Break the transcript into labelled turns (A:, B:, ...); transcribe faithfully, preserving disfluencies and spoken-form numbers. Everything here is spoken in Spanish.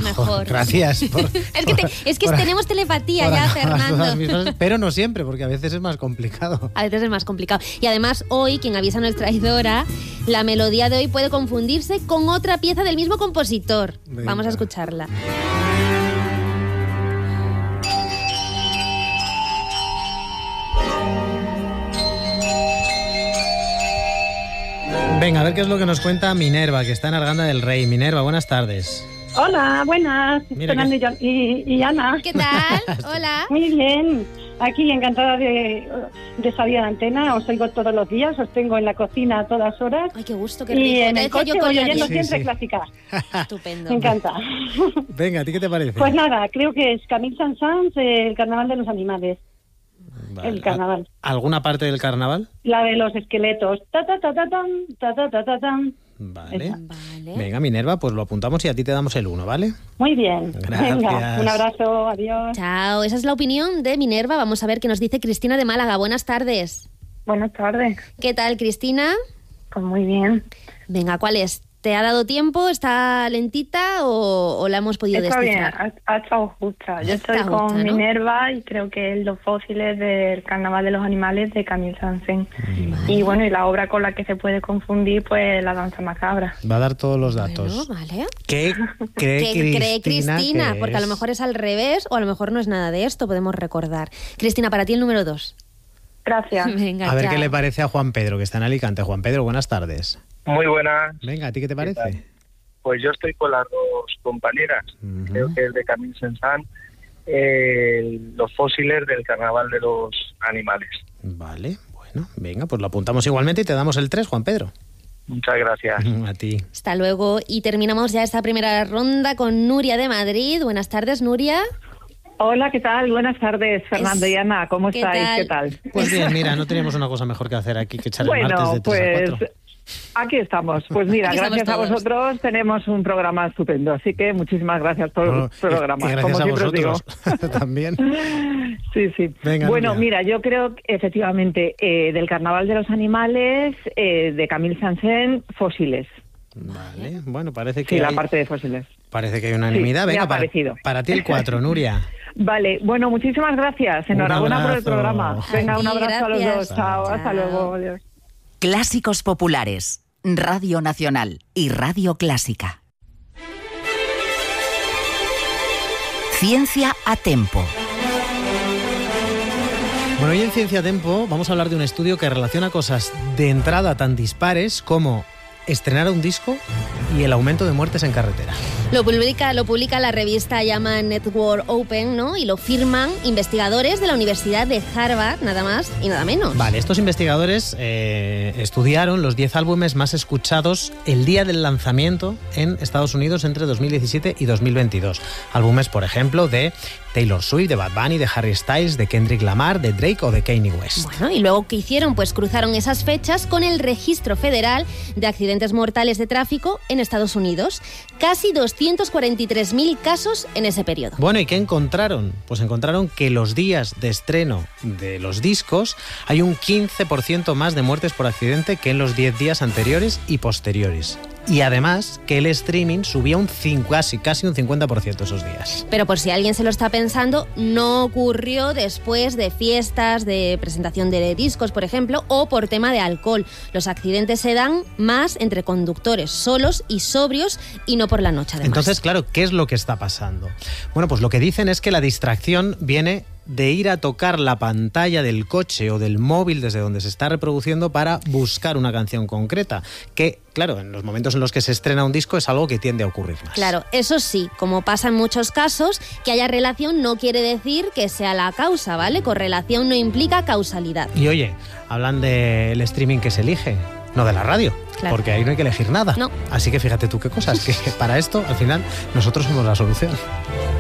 A: mejor.
B: Gracias. Por,
A: es que, te, es que
B: por,
A: tenemos telepatía
B: por
A: ya, Fernando.
B: Mismas, pero no siempre, porque a veces es más complicado.
A: A veces es más complicado. Y además, hoy, quien avisa no es traidora, la melodía de hoy puede confundirse con otra pieza del mismo compositor. Venga. Vamos a escucharla.
B: Venga, a ver qué es lo que nos cuenta Minerva, que está en Arganda del Rey. Minerva, buenas tardes.
C: Hola, buenas.
B: Mira
C: Fernando
B: que...
C: y, y Ana.
A: ¿Qué tal? Hola.
C: Muy bien. Aquí encantada de, de salir a la antena. Os oigo todos los días. Os tengo en la cocina a todas horas.
A: Ay, qué gusto, qué rico.
C: Y en el coche voy oyendo
B: sí,
C: siempre
B: sí.
C: clásica.
A: Estupendo.
C: Me encanta.
B: Venga, ¿a ti qué te parece?
C: Pues nada, creo que es Camille Saint-Saëns, el Carnaval de los Animales.
B: Vale.
C: El carnaval.
B: ¿Alguna parte del carnaval?
C: La de los esqueletos. Ta ta ta ta tan, ta ta ta ta tan.
B: Vale. vale. Venga, Minerva, pues lo apuntamos y a ti te damos el uno, ¿vale?
C: Muy bien.
B: Gracias.
C: Venga, un abrazo, adiós.
A: Chao, esa es la opinión de Minerva. Vamos a ver qué nos dice Cristina de Málaga. Buenas tardes.
D: Buenas tardes.
A: ¿Qué tal, Cristina?
D: Pues muy bien.
A: Venga, ¿cuál es? ¿Te ha dado tiempo? ¿Está lentita o, o la hemos podido
D: Está
A: descifrar?
D: bien, ha, ha estado justa. Yo estoy
A: Está
D: con
A: justa, ¿no?
D: Minerva y creo que es Los fósiles del Carnaval de los Animales de Camille Saint-Saëns. Vale. Y bueno, y la obra con la que se puede confundir, pues La danza macabra.
B: Va a dar todos los datos.
A: Bueno, vale.
B: ¿Qué cree
A: ¿Qué
B: Cristina?
A: cree Cristina?
B: Que
A: porque a lo mejor es al revés o a lo mejor no es nada de esto, podemos recordar. Cristina, para ti el número dos.
D: Gracias.
A: Venga,
B: a ver
A: chao.
B: qué le parece a Juan Pedro, que está en Alicante. Juan Pedro, buenas tardes.
E: Muy buenas.
B: Venga, ¿a ti qué te parece?
E: ¿Qué Pues yo estoy con las dos compañeras. Uh-huh. Creo que es de Camille Saint-Saëns, eh, Los fósiles del Carnaval de los Animales.
B: Vale, bueno, venga, pues lo apuntamos igualmente y te damos el tres, Juan Pedro.
E: Muchas gracias.
B: A ti.
A: Hasta luego. Y terminamos ya esta primera ronda con Nuria de Madrid. Buenas tardes, Nuria.
F: Hola, ¿qué tal? Buenas tardes, Fernando
A: es...
F: y Ana. ¿Cómo
A: ¿Qué
F: estáis?
A: tal?
F: ¿Qué tal?
B: Pues bien, mira, no teníamos una cosa mejor que hacer aquí que echar el
F: bueno,
B: martes de tres
F: pues...
B: a cuatro.
F: Aquí estamos. Pues mira, gracias a vosotros tenemos un programa estupendo. Así que muchísimas gracias por
B: no,
F: el programa.
B: Y gracias
F: como
B: a
F: siempre
B: vosotros
F: os digo.
B: también.
F: Sí, sí.
B: Venga,
F: bueno,
B: Nuria.
F: mira, yo creo que efectivamente eh, del Carnaval de los Animales, eh, de Camille Saint-Saëns, Fósiles.
B: Vale, bueno, parece que
F: Sí,
B: hay...
F: la parte de Fósiles.
B: Parece que hay unanimidad.
F: Sí,
B: Venga,
F: me ha
B: para,
F: parecido.
B: para ti el cuatro, Nuria.
F: Vale, bueno, muchísimas gracias. Enhorabuena por el programa. Venga,
A: Aquí,
F: un abrazo a los
A: gracias.
F: dos. Chao,
A: Chao.
F: hasta luego. Adiós.
G: Clásicos populares. Radio Nacional y Radio Clásica. Ciencia a Tempo.
B: Bueno, hoy en Ciencia a Tempo vamos a hablar de un estudio que relaciona cosas de entrada tan dispares como estrenar un disco y el aumento de muertes en carretera.
A: Lo publica, lo publica la revista llama Network Open, ¿no? Y lo firman investigadores de la Universidad de Harvard, nada más y nada menos.
B: Vale, estos investigadores eh, estudiaron los diez álbumes más escuchados el día del lanzamiento en Estados Unidos entre dos mil diecisiete y dos mil veintidós. Álbumes, por ejemplo, de Taylor Swift, de Bad Bunny, de Harry Styles, de Kendrick Lamar, de Drake o de Kanye West.
A: Bueno, y luego, ¿qué hicieron? Pues cruzaron esas fechas con el Registro Federal de Accidentes Mortales de Tráfico en Estados Unidos. Casi doscientos cuarenta y tres mil casos en ese periodo.
B: Bueno, ¿y qué encontraron? Pues encontraron que los días de estreno de los discos hay un quince por ciento más de muertes por accidente que en los diez días anteriores y posteriores. Y además que el streaming subía un cinco, casi, casi un cincuenta por ciento esos días.
A: Pero por si alguien se lo está pensando, no ocurrió después de fiestas, de presentación de discos, por ejemplo, o por tema de alcohol. Los accidentes se dan más entre conductores solos y sobrios y no por la noche, además.
B: Entonces, claro, ¿qué es lo que está pasando? Bueno, pues lo que dicen es que la distracción viene de ir a tocar la pantalla del coche o del móvil desde donde se está reproduciendo para buscar una canción concreta, que, claro, en los momentos en los que se estrena un disco es algo que tiende a ocurrir más.
A: Claro, eso sí, como pasa en muchos casos, que haya relación no quiere decir que sea la causa, ¿vale? Correlación no implica causalidad.
B: Y oye, hablan del streaming que se elige, no de la radio, claro, porque ahí no hay que elegir nada.
A: No.
B: Así que fíjate tú qué cosas, que para esto, al final, nosotros somos la solución.